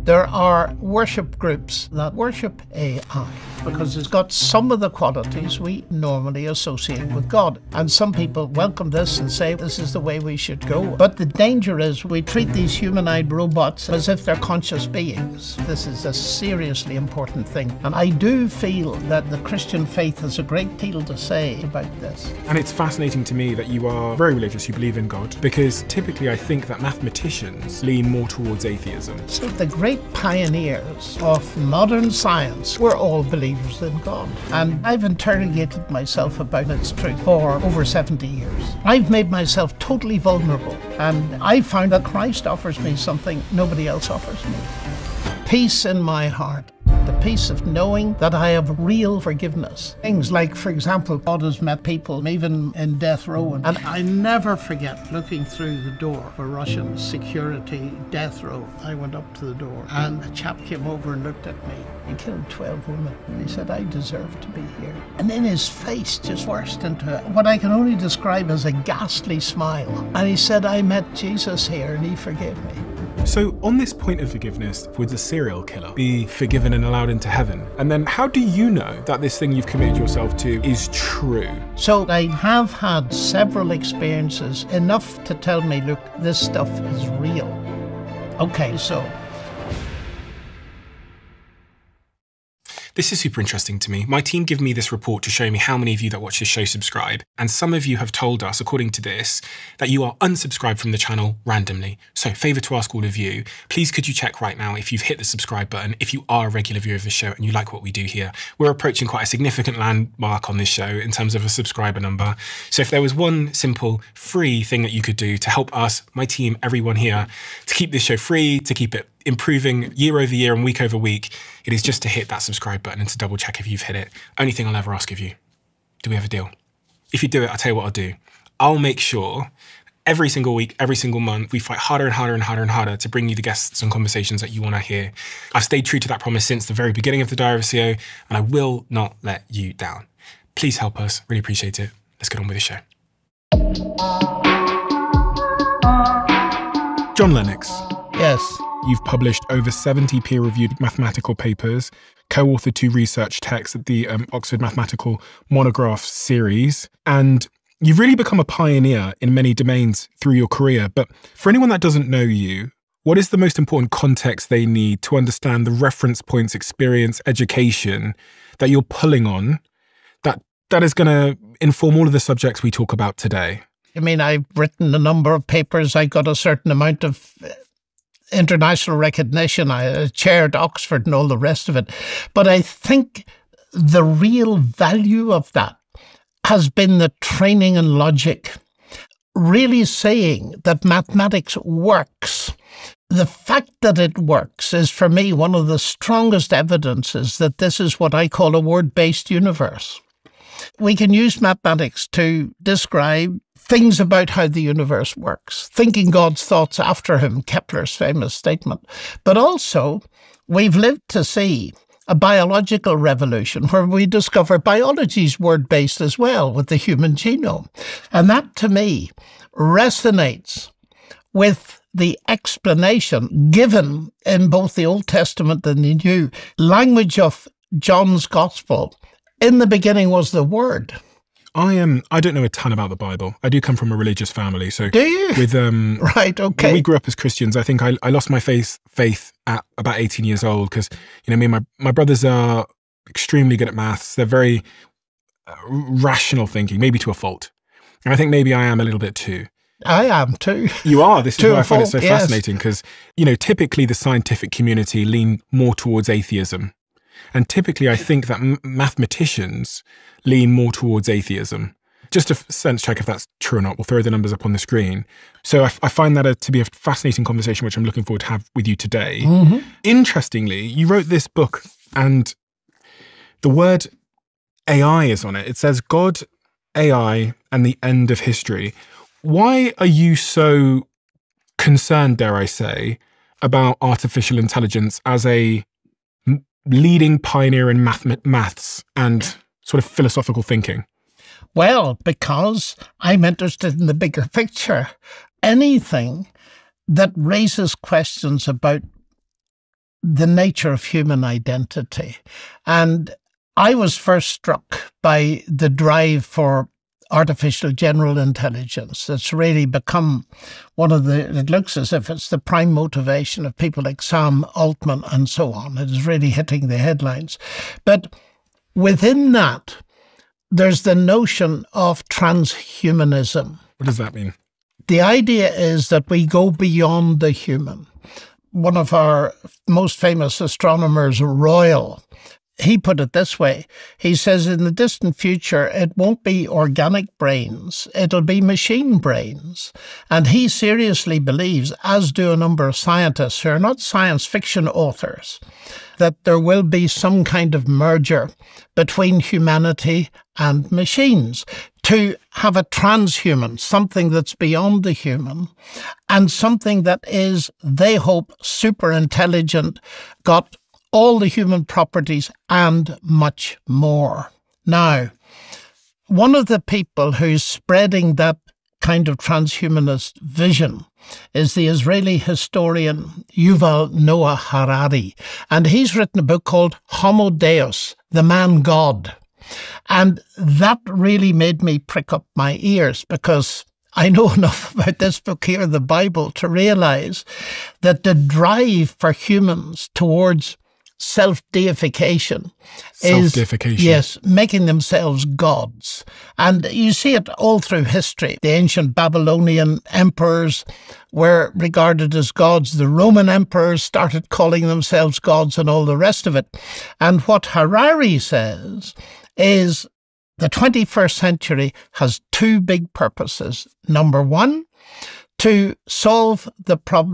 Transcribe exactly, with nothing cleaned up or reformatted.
There are worship groups that worship A I because it's got some of the qualities we normally associate with God. And some people welcome this and say this is the way we should go. But the danger is we treat these humanoid robots as if they're conscious beings. This is a seriously important thing. And I do feel that the Christian faith has a great deal to say about this. And it's fascinating to me that you are very religious, you believe in God, because typically I think that mathematicians lean more towards atheism. So the great pioneers of modern science were all believers in God. And I've interrogated myself about its truth for over seventy years. I've made myself totally vulnerable, and I found that Christ offers me something nobody else offers me. Peace in my heart. The peace of knowing that I have real forgiveness. Things like, for example, God has met people even in death row. And I never forget looking through the door for Russian security death row. I went up to the door and a chap came over and looked at me. He killed twelve women. And he said, I deserve to be here. And then his face just burst into what I can only describe as a ghastly smile. And he said, I met Jesus here and he forgave me. So on this point of forgiveness, would the serial killer be forgiven and allowed into heaven? And then how do you know that this thing you've committed yourself to is true? So I have had several experiences, enough to tell me, look, this stuff is real. Okay, so. This is super interesting to me. My team give me this report to show me how many of you that watch this show subscribe. And some of you have told us, according to this, that you are unsubscribed from the channel randomly. So favour to ask all of you, please could you check right now if you've hit the subscribe button, if you are a regular viewer of the show and you like what we do here. We're approaching quite a significant landmark on this show in terms of a subscriber number. So if there was one simple free thing that you could do to help us, my team, everyone here, to keep this show free, to keep it improving year over year and week over week, it is just to hit that subscribe button and to double check if you've hit it. Only thing I'll ever ask of you. Do we have a deal? If you do it, I'll tell you what I'll do. I'll make sure every single week, every single month, we fight harder and harder and harder and harder to bring you the guests and conversations that you want to hear. I've stayed true to that promise since the very beginning of the Diary of a C E O, and I will not let you down. Please help us. Really appreciate it. Let's get on with the show. John Lennox. Yes. You've published over seventy peer-reviewed mathematical papers, co-authored two research texts at the um, Oxford Mathematical Monographs series, and you've really become a pioneer in many domains through your career. But for anyone that doesn't know you, what is the most important context they need to understand the reference points, experience, education that you're pulling on that that is going to inform all of the subjects we talk about today? I mean, I've written a number of papers. I got a certain amount of international recognition. I chaired Oxford and all the rest of it. But I think the real value of that has been the training in logic, really saying that mathematics works. The fact that it works is, for me, one of the strongest evidences that this is what I call a word-based universe. We can use mathematics to describe things about how the universe works, thinking God's thoughts after him, Kepler's famous statement. But also, we've lived to see a biological revolution where we discover biology's word-based as well with the human genome. And that, to me, resonates with the explanation given in both the Old Testament and the New. Language of John's Gospel, in the beginning was the Word. I am. I don't know a ton about the Bible. I do come from a religious family, so do you? With um, right, okay. We grew up as Christians. I think I, I lost my faith faith at about eighteen years old because you know me and my my brothers are extremely good at maths. They're very uh, rational thinking, maybe to a fault, and I think maybe I am a little bit too. I am too. You are. This is why I find it so yes. fascinating because you know typically the scientific community lean more towards atheism. And typically, I think that m mathematicians lean more towards atheism. Just to sense check if that's true or not, we'll throw the numbers up on the screen. So I, I find that a, to be a fascinating conversation, which I'm looking forward to have with you today. Mm-hmm. Interestingly, you wrote this book and the word A I is on it. It says God, A I, and the end of history. Why are you so concerned, dare I say, about artificial intelligence as a leading pioneer in math maths and sort of philosophical thinking? Well, because I'm interested in the bigger picture. Anything that raises questions about the nature of human identity. And I was first struck by the drive for artificial general intelligence. It's really become one of the, it looks as if it's the prime motivation of people like Sam Altman and so on. It is really hitting the headlines. But within that, there's the notion of transhumanism. What does that mean? The idea is that we go beyond the human. One of our most famous astronomers, Royal, he put it this way. He says, in the distant future, it won't be organic brains, it'll be machine brains. And he seriously believes, as do a number of scientists who are not science fiction authors, that there will be some kind of merger between humanity and machines to have a transhuman, something that's beyond the human, and something that is, they hope, super intelligent, got all the human properties and much more. Now, one of the people who's spreading that kind of transhumanist vision is the Israeli historian Yuval Noah Harari. And he's written a book called Homo Deus, the man God. And that really made me prick up my ears, because I know enough about this book here, the Bible, to realize that the drive for humans towards self-deification is, Self-deification. yes, making themselves gods. And you see it all through history. The ancient Babylonian emperors were regarded as gods. The Roman emperors started calling themselves gods and all the rest of it. And what Harari says is the twenty-first century has two big purposes. Number one, to solve the problem